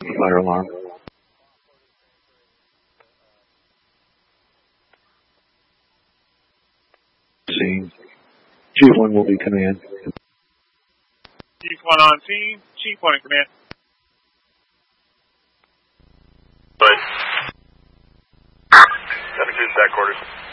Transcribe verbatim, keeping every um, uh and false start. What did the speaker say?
Fire alarm. Scene. Chief one will be command. Chief one on scene. Chief one in command. Right. seven two back quarters.